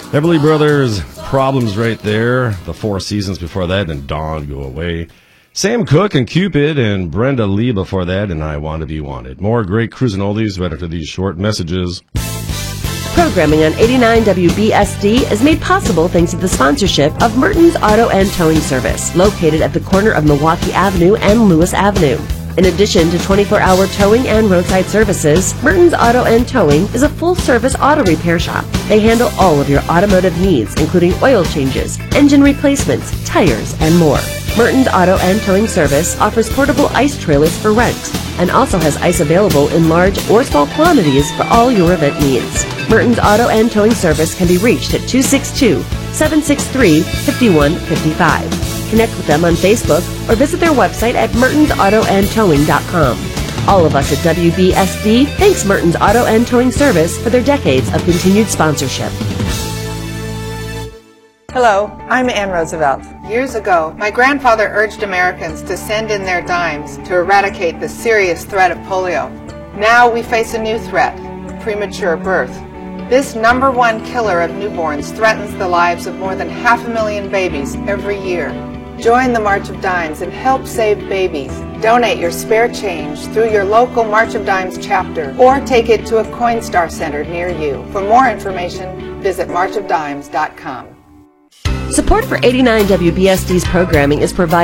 Everly Brothers, Problems right there. The Four Seasons before that, and Dawn Go Away. Sam Cooke and Cupid and Brenda Lee before that, and I Want to Be Wanted. More great cruising oldies right after these short messages. Programming on 89 WBSD is made possible thanks to the sponsorship of Merton's Auto and Towing Service, located at the corner of Milwaukee Avenue and Lewis Avenue. In addition to 24-hour towing and roadside services, Merton's Auto and Towing is a full-service auto repair shop. They handle all of your automotive needs, including oil changes, engine replacements, tires, and more. Merton's Auto and Towing Service offers portable ice trailers for rent and also has ice available in large or small quantities for all your event needs. Merton's Auto and Towing Service can be reached at 262-763-5155. Connect with them on Facebook or visit their website at mertensautoandtowing.com. All of us at WBSD thanks Merton's Auto and Towing Service for their decades of continued sponsorship. Hello, I'm Ann Roosevelt. Years ago, my grandfather urged Americans to send in their dimes to eradicate the serious threat of polio. Now we face a new threat, premature birth. This #1 killer of newborns threatens the lives of more than 500,000 babies every year. Join the March of Dimes and help save babies. Donate your spare change through your local March of Dimes chapter or take it to a Coinstar Center near you. For more information, visit marchofdimes.com. Support for 89 WBSD's programming is provided